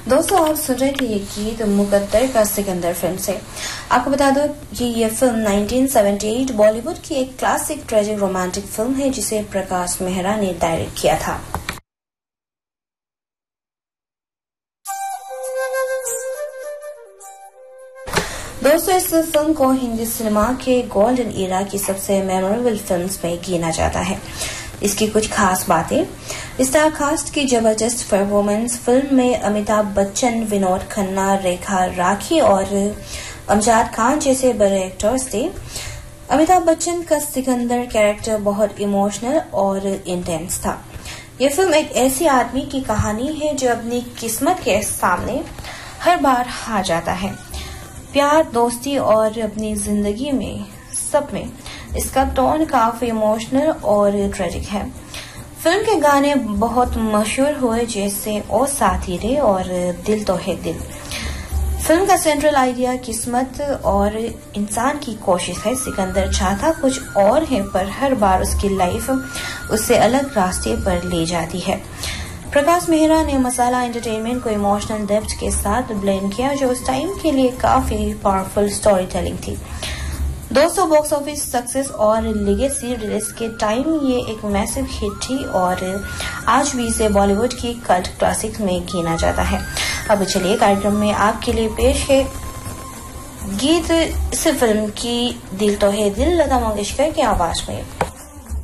दोस्तों, आप सुन रहे थे ये गीत मुकद्दर का सिकंदर फिल्म से। आपको बता दो कि ये फिल्म 1978 बॉलीवुड की एक क्लासिक ट्रेजिक रोमांटिक फिल्म है जिसे प्रकाश मेहरा ने डायरेक्ट किया था। दोस्तों, इस फिल्म को हिंदी सिनेमा के गोल्डन एरा की सबसे मेमोरेबल फिल्म्स में गिना जाता है। इसकी कुछ खास बातें: स्टार कास्ट की जबरदस्त परफॉर्मेंस। फिल्म में अमिताभ बच्चन, विनोद खन्ना, रेखा राखी और अमजद खान जैसे बड़े एक्टर्स थे। अमिताभ बच्चन का सिकंदर कैरेक्टर बहुत इमोशनल और इंटेंस था। यह फिल्म एक ऐसे आदमी की कहानी है जो अपनी किस्मत के सामने हर बार हार जाता है। प्यार, दोस्ती और अपनी जिंदगी में सब में इसका टोन काफी इमोशनल और ट्रेजिक है। फिल्म के गाने बहुत मशहूर हुए जैसे ओ साथी रे और दिल तो है दिल। फिल्म का सेंट्रल आइडिया किस्मत और इंसान की कोशिश है। सिकंदर चाहता कुछ और है पर हर बार उसकी लाइफ उससे अलग रास्ते पर ले जाती है। प्रकाश मेहरा ने मसाला एंटरटेनमेंट को इमोशनल डेप्थ के साथ ब्लेंड किया जो उस टाइम के लिए काफी पावरफुल स्टोरी टेलिंग थी। दोस्तों, बॉक्स ऑफिस सक्सेस और लेगेसी रिलीज के टाइम ये एक मैसिव हिट थी और आज भी इसे बॉलीवुड की कल्ट क्लासिक में गिना जाता है। अब चलिए कार्यक्रम में आपके लिए पेश है गीत इस फिल्म की दिल तो है दिल, लता मंगेशकर की आवाज में।